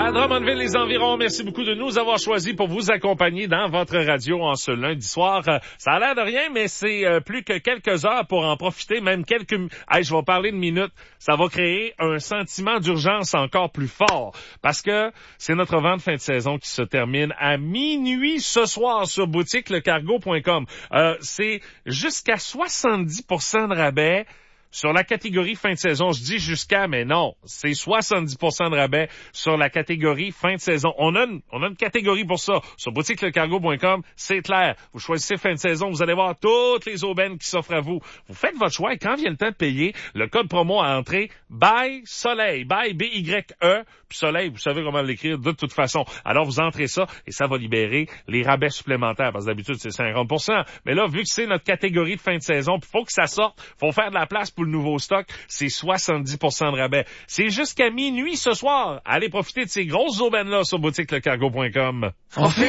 À Drummondville, les environs, merci beaucoup de nous avoir choisis pour vous accompagner dans votre radio en ce lundi soir. Ça a l'air de rien, mais c'est plus que quelques heures pour en profiter, même quelques... je vais parler de minutes. Ça va créer un sentiment d'urgence encore plus fort parce que c'est notre vente fin de saison qui se termine à minuit ce soir sur boutiquelecargo.com. C'est jusqu'à 70% de rabais sur la catégorie fin de saison. Je dis jusqu'à, mais non, c'est 70% de rabais sur la catégorie fin de saison. On a une catégorie pour ça. Sur boutiquelecargo.com, c'est clair. Vous choisissez fin de saison, vous allez voir toutes les aubaines qui s'offrent à vous. Vous faites votre choix et quand vient le temps de payer, le code promo à entrée, BY Soleil, BY B-Y-E, puis Soleil, vous savez comment l'écrire de toute façon. Alors vous entrez ça et ça va libérer les rabais supplémentaires parce que d'habitude c'est 50%. Mais là, vu que c'est notre catégorie de fin de saison, il faut que ça sorte, faut faire de la place pour le nouveau stock, c'est 70% de rabais. C'est jusqu'à minuit ce soir. Allez profiter de ces grosses aubaines-là sur boutiquelecargo.com.